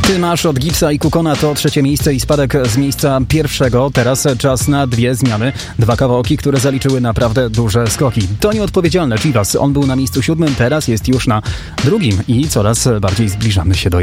Ty masz od Gipsa i Kukona to 3. miejsce i spadek z miejsca 1. Teraz czas na 2 zmiany. 2 kawałki, które zaliczyły naprawdę duże skoki. To nieodpowiedzialne Chivas. On był na miejscu 7, teraz jest już na 2. i coraz bardziej zbliżamy się do